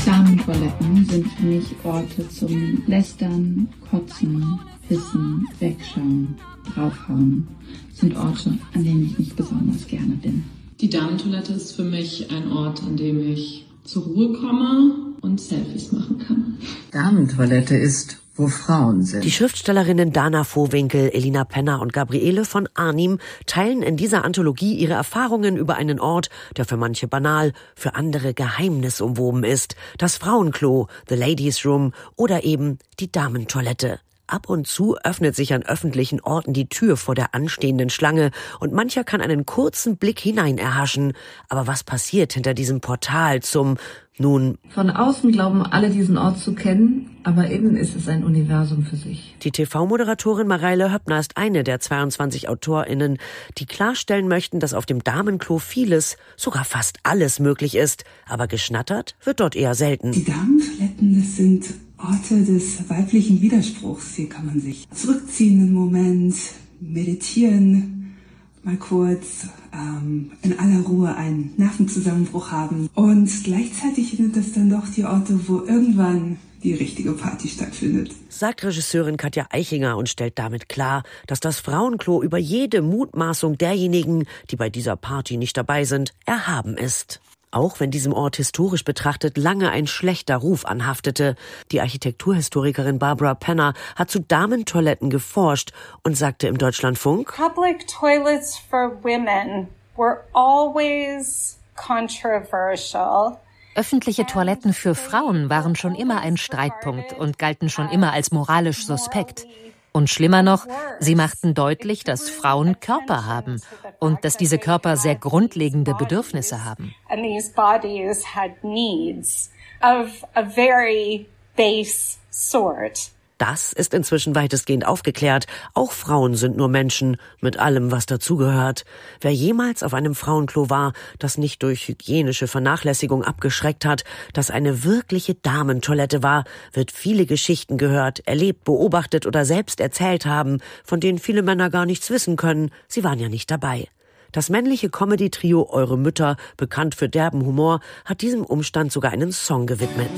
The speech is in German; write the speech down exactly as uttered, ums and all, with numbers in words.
Damentoiletten sind für mich Orte zum Lästern, Kotzen, Pissen, Wegschauen, draufhauen. Das sind Orte, an denen ich nicht besonders gerne bin. Die Damentoilette ist für mich ein Ort, an dem ich zur Ruhe komme und Selfies machen kann. Damentoilette ist, wo Frauen sind. Die Schriftstellerinnen Dana Vohwinkel, Elina Penner und Gabriele von Arnim teilen in dieser Anthologie ihre Erfahrungen über einen Ort, der für manche banal, für andere geheimnisumwoben ist. Das Frauenklo, the Ladies Room oder eben die Damentoilette. Ab und zu öffnet sich an öffentlichen Orten die Tür vor der anstehenden Schlange und mancher kann einen kurzen Blick hinein erhaschen. Aber was passiert hinter diesem Portal zum, nun... Von außen glauben alle, diesen Ort zu kennen, aber innen ist es ein Universum für sich. Die T V-Moderatorin Mareile Höppner ist eine der zweiundzwanzig AutorInnen, die klarstellen möchten, dass auf dem Damenklo vieles, sogar fast alles möglich ist. Aber geschnattert wird dort eher selten. Die Damentoiletten, das sind Orte des weiblichen Widerspruchs. Hier kann man sich zurückziehen einen Moment, meditieren, mal kurz ähm, in aller Ruhe einen Nervenzusammenbruch haben. Und gleichzeitig sind das dann doch die Orte, wo irgendwann die richtige Party stattfindet. Sagt Regisseurin Katja Eichinger und stellt damit klar, dass das Frauenklo über jede Mutmaßung derjenigen, die bei dieser Party nicht dabei sind, erhaben ist. Auch wenn diesem Ort historisch betrachtet lange ein schlechter Ruf anhaftete. Die Architekturhistorikerin Barbara Penner hat zu Damentoiletten geforscht und sagte im Deutschlandfunk: Public toilets for women were always controversial. Öffentliche Toiletten für Frauen waren schon immer ein Streitpunkt und galten schon immer als moralisch suspekt. Und schlimmer noch, sie machten deutlich, dass Frauen Körper haben und dass diese Körper sehr grundlegende Bedürfnisse haben. And these bodies had needs of a very base sort. Das ist inzwischen weitestgehend aufgeklärt. Auch Frauen sind nur Menschen, mit allem, was dazugehört. Wer jemals auf einem Frauenklo war, das nicht durch hygienische Vernachlässigung abgeschreckt hat, das eine wirkliche Damentoilette war, wird viele Geschichten gehört, erlebt, beobachtet oder selbst erzählt haben, von denen viele Männer gar nichts wissen können. Sie waren ja nicht dabei. Das männliche Comedy-Trio Eure Mütter, bekannt für derben Humor, hat diesem Umstand sogar einen Song gewidmet.